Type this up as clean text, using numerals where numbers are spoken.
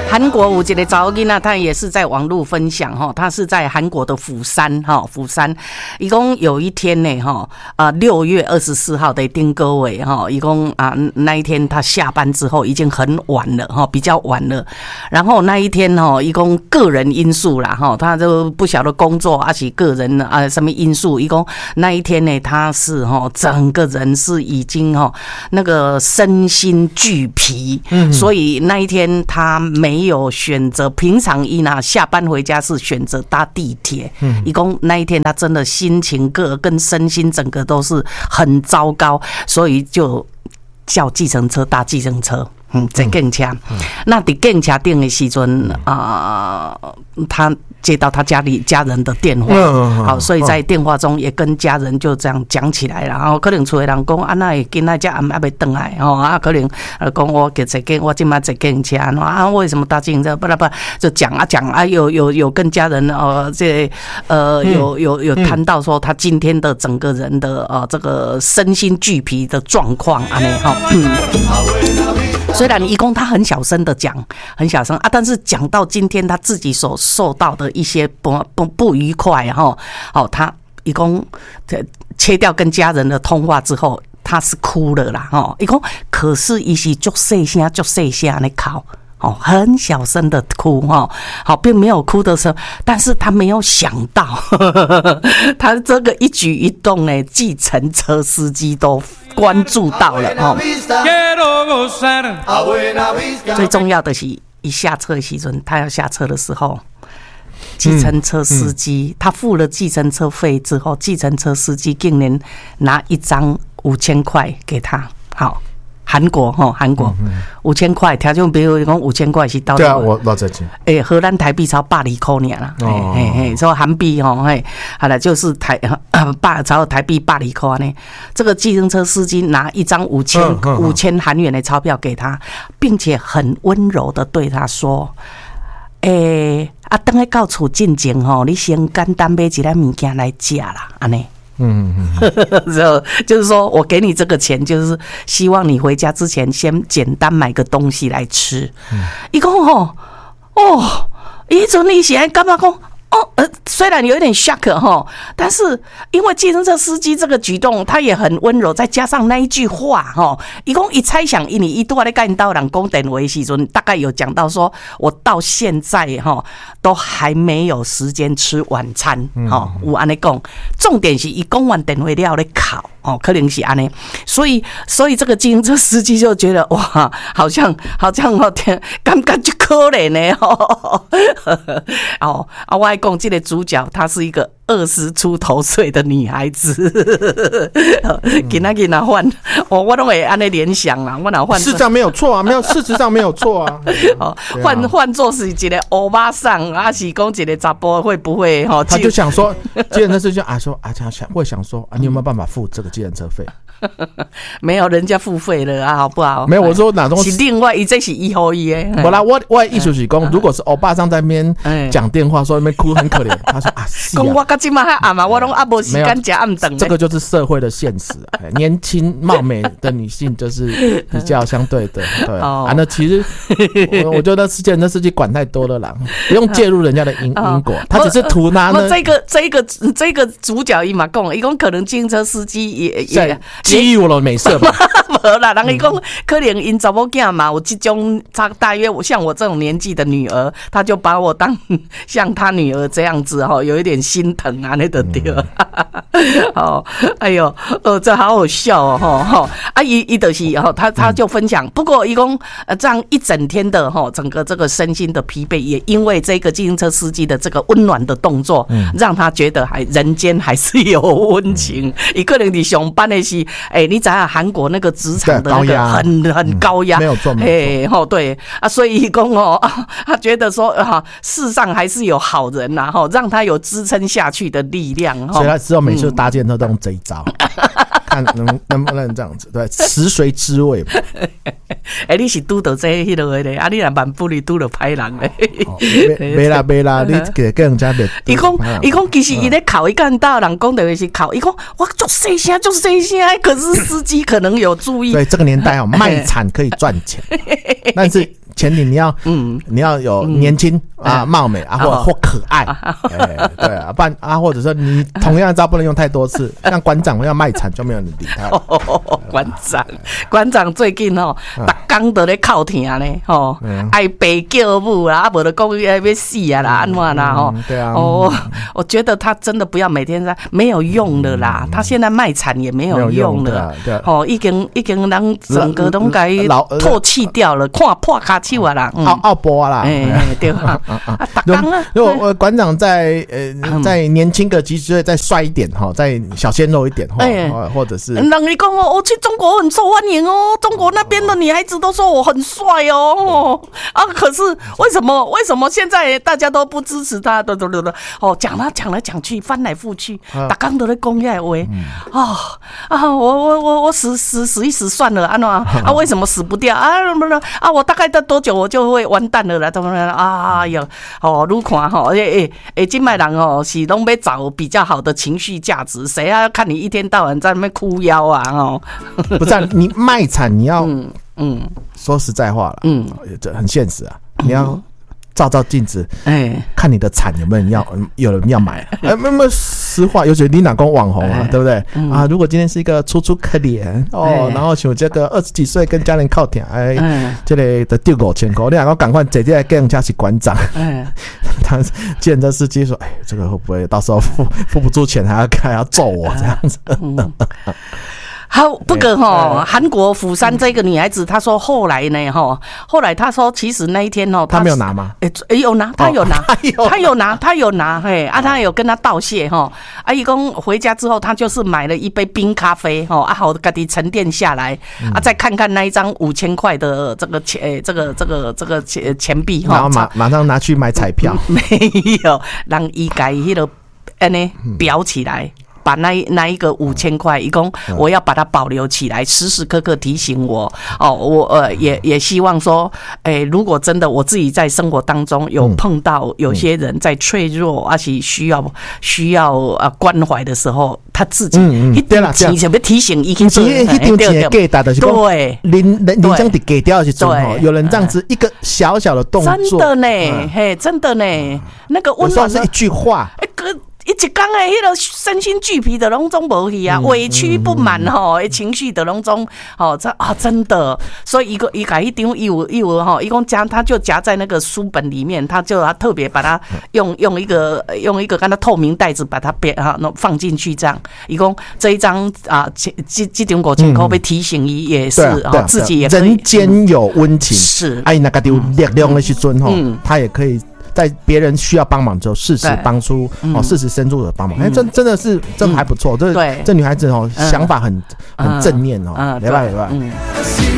韩国有一个查某囡仔，他也是在网络分享哈，他是在韩国的釜山哈，釜山，一共有一天呢哈，6月24号的丁哥伟哈，一共那一天他下班之后已经很晚了哈，比较晚了，然后那一天哈，一共个人因素啦哈，他就不晓得工作还是个人什么因素，一共那一天呢，他是哈整个人是已经哈那个身心俱疲，所以那一天他没有选择，平常下班回家是选择搭地铁，一共那一天他真的心情跟身心整个都是很糟糕，所以就叫计程车搭计程车。坐计程车，那在计程车顶的时阵他接到他家人的电话，好，所以在电话中也跟家人就这样讲起来了。然后可能厝的人讲，那会今仔只暗还没回来可能讲我给我今麦坐计程车为什么搭计程车？不就讲有跟家人有谈到说他今天的整个人的这个身心俱疲的状况虽然一共他很小声的讲，很小声但是讲到今天他自己所受到的一些不愉快他一共切掉跟家人的通话之后，他是哭了啦一共可是他是很小声的哭。很小声的哭好，并没有哭的时候，但是他没有想到他这个一举一动呢，计程车司机都关注到了最重要的是一下车的时候，他要下车的时候，计程车司机他付了计程车费之后，计程车司机竟然拿一张5000块给他。好，韩国5000块，条件比如讲5000块是到对啊，我老在讲， 荷兰台币超80块尔啦，所以韩币好了就是台币80块呢。这个计程车司机拿一张5000韩元的钞票给他，并且很温柔的对他说：“等下到厝进前你先简单买一点物件来吃啦，安尼。”就是说我给你这个钱，就是希望你回家之前先简单买个东西来吃。他说他阵你是感觉说虽然有一点 shock 但是因为计程车司机这个举动，他也很温柔，再加上那一句话他说他猜想他都在跟人讲电话的时候，大概有讲到说我到现在都还没有时间吃晚餐有这样说，重点是他讲完电话了在哭可能是这样，所以这个计程车司机就觉得哇，好像感觉就可怜呢我还讲这个主角她是一个20出头岁的女孩子，给他换我都会这样联想啦，我哪换事实上没有错啊，事实上没有错啊换作是一个欧巴桑还是讲一个查甫会不会他就想说计程车司机会想说你有没有办法付这个计程车费？ 没有，人家付费了好不好？ 没有，我说哪种是另外这是1号1的。 不啦，我的意思是讲，如果是欧巴桑在那边讲电话，说那边哭很可怜，他说讲我到现在还暗我都没时间吃暗顿。 这个就是社会的现实，年轻貌美的女性就是比较相对的，对那其实我觉得计程车司机管太多了啦，不用介入人家的因果，他只是图拿呢。 这个主角伊嘛讲，伊讲可能计程车司机也基于我的美色吧， 没啦，人家说可能因查某囝嘛，有这种大约像我这种年纪的女儿，他就把我当像他女儿这样子有一点心疼那就对了。哎呦，这好好笑他就是他就分享，不过一共这样一整天的整个这个身心的疲惫，也因为这个计程车司机的这个温暖的动作，让他觉得人间还是有温情。一个人你上班的是你知道韩国那个职场的那个很高压， 没有错， 对所以讲他觉得说世上还是有好人让他有支撑下去的力量所以他之后每次搭建都用这一招看能不能这样子，对，食髓知味嘛。 你是拄到这迄落的，你若万不离拄到歹人嘞。 没啦，你给人家别。 伊讲其实伊咧哭，伊跟大人讲的是哭，伊讲我做细声，可是司机可能有注意。 对，这个年代卖惨可以赚钱，但是前提你要有年轻啊、貌美啊，或可爱，对啊，不然啊，或者说你同样的招不能用太多次，像馆长要卖惨就没有人理他。 馆长最近每天都在靠疼呢，爱爸叫母啦，啊，无就讲要死啊啦，安怎啦对啊， 我觉得他真的不要每天在没有用的啦，他现在卖惨也没有用了，已经让整个都该唾弃掉了，看破卡手啊啦， 奥波啦， 对啊， 如果馆长再年轻个几十岁，再帅一点再小鲜肉一点或者是让你讲我去中国很受欢迎中国那边的女孩子都说我很帅可是为什么现在大家都不支持他？讲来讲去，翻来覆去，大家都在讲这话我死一死算了为什么死不掉我大概到多久我就会完蛋了啦？怎么愈看现在人是都要找比较好的情绪价值，谁要看你一天到晚在那边哭腰不是你卖惨，你要说实在话了，这很现实啊，你要照镜子，看你的惨有人要买，实话，尤其你哪讲网红对不对如果今天是一个楚楚可怜然后像这个20几岁跟家人靠挺这个的丢5000块，你哪讲赶快直接来给人家是馆长，他见这司机说，这个会不会到时候付不出钱还要揍我这样子？ 好，不过韩国釜山这个女孩子，她说后来她说其实那一天她没有拿吗？ 有拿，她有拿，她有跟她道谢伊讲回家之后，她就是买了一杯冰咖啡好自己沉淀下来再看看那一张5000块的这个钱币然后马上拿去买彩票， 没有让伊改迄个裱起来。把那一个5000块，一共我要把它保留起来，时时刻刻提醒我我也希望说，如果真的我自己在生活当中有碰到有些人在脆弱而且需要关怀的时候，他自己一定钱就要提醒伊去做， 一定钱给打的是对， 人生的给掉是真有人这样子一个小小的动作， 真的呢，真的呢，那个温暖是一句话。 一天的迄个身心俱疲的拢总无去委屈不满情绪的拢总真的，所以伊改一张伊有伊讲他就夹在那个书本里面，他特别把它用一个跟他透明袋子把它放进去，这样伊讲这一张这张5000块被提醒伊也是自己也可以人间有温情， 是那个有力量的时阵他也可以。在别人需要帮忙之后，适时帮出适时伸出的帮忙，真的是还不错。这女孩子想法很正面没办法。